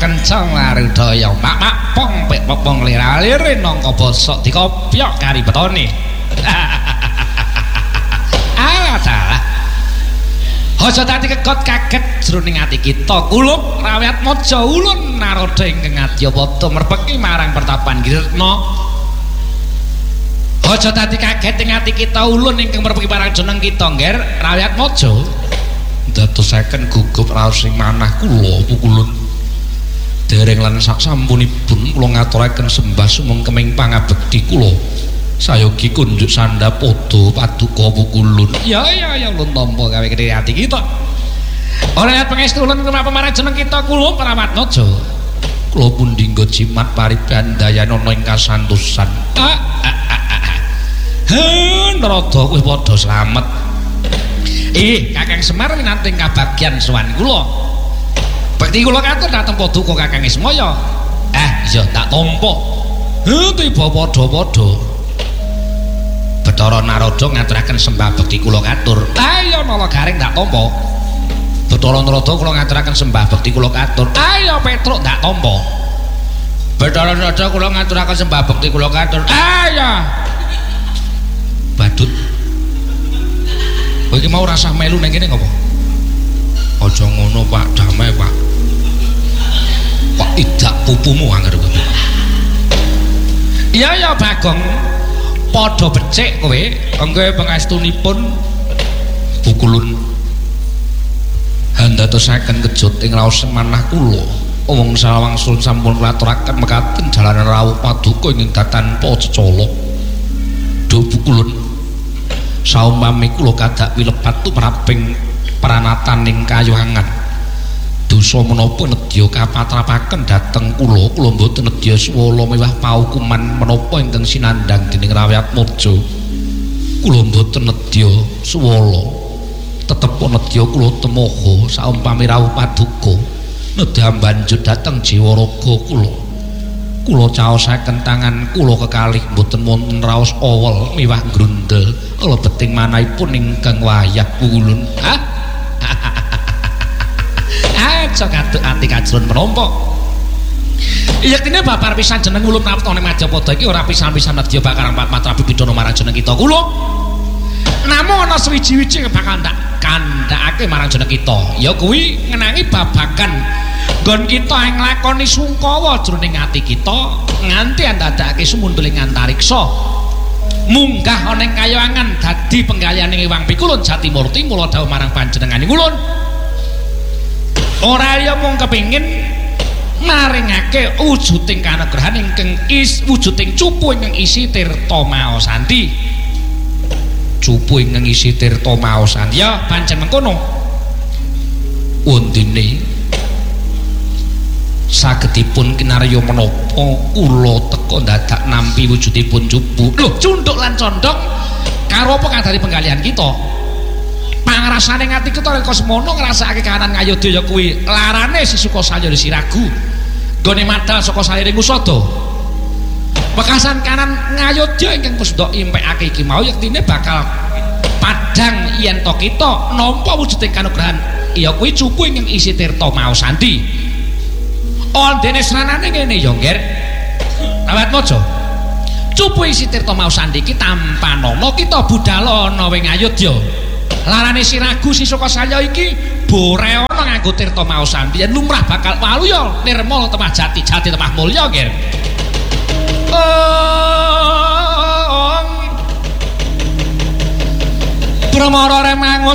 kencang larudaya mak pong pek popong lira-lire nangka bosok dikopyok kari betone. Alah salah. Aja dadi kegot kaget jroning ati kita kulub rawat maja ulun naroda ingkang Adyawata merpeki marang pertapan Giretna. Aja dadi kaget ing ati kita ulun ingkang merpeki marang jeneng kita ngger rawat maja. Dadosaken gugup raos ing manah kula pukulun. Dereng lan sak sampunipun kula ngaturaken sembah sumengkeming pangabekti kula. Sayogi kunjuk sanda podo paduka pukulun. Ya ulun tampa gawe gedhe ati kita. Ora lihat pangestu ulun kenapa marang jeneng kita kula Pramatnaja. Kula pun dinggo jimat paribandayana ana ing kasantosan. Narada kowe padha slamet. Kakang Semar winanting kabagyan sowan kula. Bekti kula katur dhateng paduka Kakang Ismaya. Iya tak tampa. Tiba padha-padha. Bathara Narada ngaturaken sembah bekti kula katur. Iya nala garing tak tampa. Bathara Narada kula ngaturaken sembah bekti kula katur. Iya Petruk tak tampa. Bathara Narada kula ngaturaken sembah bekti kula katur. Iya. Badut. Kowe iki mau rasah melu ning kene ngopo? Aja ngono Pak, damai Pak. Kok idak pupumu angger kowe. Iya Bagong. Padha becik kowe engke pangestunipun pukulun handatosaken kejut ing raos manah kula wong sawangsul sampun ngaturaken mekaten dalanan rawuh paduka ing tanpa cecala do pukulun saumpami kula kadak wilepat tumraping pranataning kayuhangan dosa menapa nedya kapatrapaken dhateng kula mboten nedya swala miwah paukuman menapa ingkang sinandhang dening rakyat mojo kula mboten nedya swala tetep nedya kula temoho saumpami rawuh paduka nedya banjur dhateng jiwa raga kula caosaken tangan kula kekalih mboten wonten raos awel miwah grundel lebeting manahipun ingkang wayah pukulun. Aja kaduk ati kajrun menapa. Yektine babar pisan jeneng ulun naptane Majapada iki ora pisan-pisan nedya bakarang Pak Matrapi Bidana marang jeneng kita kula. Namung ana swiji-wiji bakal tak kandhakake marang jeneng kita. Ya kuwi ngenangi babagan nggon kita ing nglakoni sungkawa jroning ati kita nganti andadake sumunduling antariksa. Munggah ana ing kayuwangan dadi penggalianing Iwang Pikulun Jatimurti mula dawuh marang panjenenganing ulun. Ora ya mung kepingin maringake wujuding kanugrahan ingkang wujuding cupu ingkang isi tirta maosandi. Cupu ingkang isi tirta maosandi ya pancen mengkono. Undine sagedipun kinarya menapa kula teka dadak nampi wujudipun cupu. Lho, cunduk lan condong karo apa kadari penggalian kita. Pangrasane ati kita nek semono ngrasakake kahanan ngayodya ya kuwi larane si Sukasaya Siragu. Gone madal saka saliring usada. Wekasan kanan ngayodya ingkang Kusda impekake iki mau yektine bakal padhang yen to kita nampa wujuding kanugrahan ya kuwi cupu ingkang isi tirta maosandi. Ondene sranane ngene ya ngger. Rawat maja. Cupu isi tirta maosandi iki tanpa nama kita budal ana ing ngayodya. Larane Siragu si Sukasaya iki bore ana nganggo tirta maosandi yen lumrah bakal walu ya nirmal temah jati temah mulya nggih. Pramara remangu